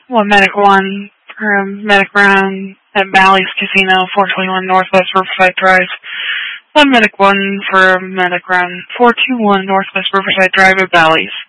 One Medic 1 for Medic Ground at Bally's Casino, 421 Northwest Riverside Drive. One Medic 1 for Medic Ground, 421 Northwest Riverside Drive at Bally's.